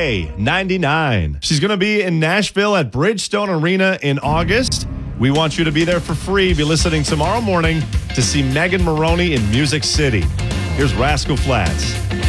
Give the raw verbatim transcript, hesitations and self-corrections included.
K ninety-nine. She's going to be in Nashville at Bridgestone Arena in August. We want you to be there for free. Be listening tomorrow morning to see Megan Moroney in Music City. Here's Rascal Flatts.